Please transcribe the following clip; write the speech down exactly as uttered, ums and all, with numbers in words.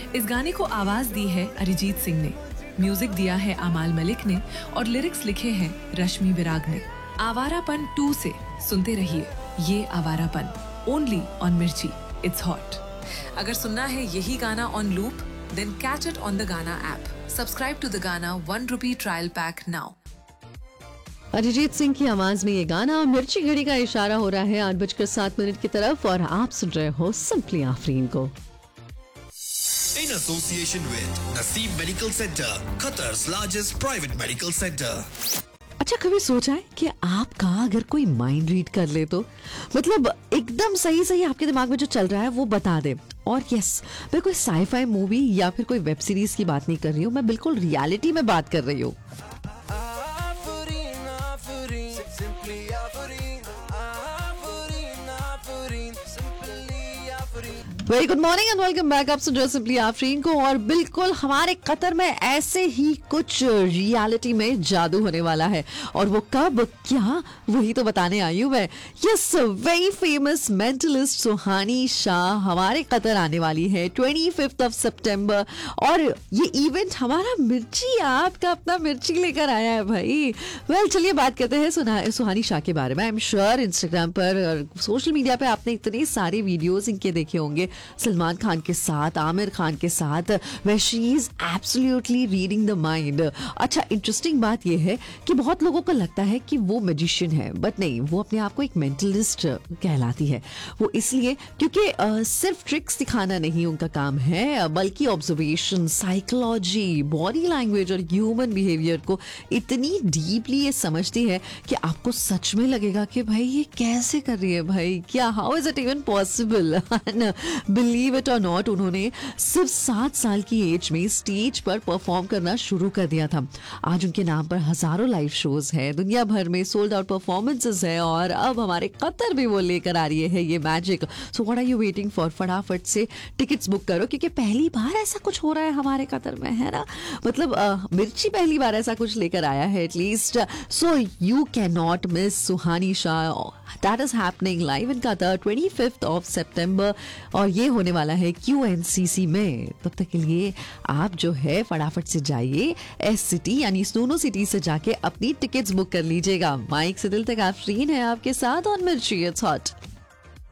इस गाने को आवाज दी है अरिजीत सिंह ने, म्यूजिक दिया है अमाल मलिक ने और लिरिक्स लिखे हैं रश्मि विराग ने। आवारापन टू से सुनते रहिए ये आवारापन, ओनली ऑन मिर्ची, इट्स हॉट। अगर सुनना है यही गाना on loop, then catch it on the गाना ऐप। सब्सक्राइब टू द गाना one rupee trial pack now. Arijit Singh की आवाज में ये गाना। मिर्ची घड़ी का इशारा हो रहा है आठ बजकर सात मिनट की तरफ और आप सुन रहे हो सिंपली आफरीन को। In association with Naseem Medical Center, Qatar's largest private medical center. अच्छा, कभी सोचा है कि आपका अगर कोई माइंड रीड कर ले तो मतलब एकदम सही सही आपके दिमाग में जो चल रहा है वो बता दे। और यस, मैं कोई साईफाई मूवी या फिर कोई वेब सीरीज की बात नहीं कर रही हूँ, मैं बिल्कुल रियलिटी में बात कर रही हूँ। Very good morning and welcome back. आप सुन रहे हो सिंपली आफरीन को और बिल्कुल हमारे कतर में ऐसे ही कुछ रियलिटी में जादू होने वाला है। और वो कब, क्या, वही तो बताने आई हूँ मैं। यस, वेरी फेमस मेंटलिस्ट सुहानी शाह हमारे कतर आने वाली है ट्वेंटी फिफ्थ ऑफ सितंबर। और ये इवेंट हमारा मिर्ची आपका अपना मिर्ची लेकर आया है भाई। वेल well, चलिए बात करते हैं सुहानी शाह के बारे में। आई एम श्योर इंस्टाग्राम पर और सोशल मीडिया पे आपने इतने सारे वीडियोस इनके देखे होंगे, सलमान खान के साथ, आमिर खान के साथ। वह she is absolutely reading the mind. अच्छा, इंटरेस्टिंग बात यह है कि बहुत लोगों को लगता है कि वो मैजिशियन है, बट नहीं, वो अपने आप को एक मेंटलिस्ट कहलाती है। वो इसलिए क्योंकि uh, सिर्फ ट्रिक्स दिखाना नहीं उनका काम है, बल्कि ऑब्जर्वेशन, साइकोलॉजी, बॉडी लैंग्वेज और ह्यूमन बिहेवियर को इतनी डीपली ये समझती है कि आपको सच में लगेगा कि भाई ये कैसे कर रही है भाई, क्या, how is it even possible. Believe it और नॉट, उन्होंने सिर्फ सात साल की एज में स्टेज पर परफॉर्म करना शुरू कर दिया था। आज उनके नाम पर हजारों लाइव शोज हैं, दुनिया भर में सोल्ड आउट परफॉर्मेंसेस है और अब हमारे कतर भी वो लेकर आ रही है ये magic. So what are you waiting for? फटाफट से टिकट्स बुक करो क्योंकि पहली बार ऐसा कुछ हो रहा है हमारे कतर में, है ना। मतलब uh, मिर्ची पहली बार ऐसा कुछ लेकर आया है at least. So you can not miss Suhani Shah. That is happening live in Qatar twenty fifth of सितंबर और ये होने वाला है क्यू एन सी सी में। तब तक के लिए आप जो है फटाफट से जाइए एस सिटी यानी स्नूनो सिटी से जाके अपनी टिकट्स बुक कर लीजिएगा। माइक से दिल तक आफरीन है आपके साथ और मिर्ची इट्स हॉट।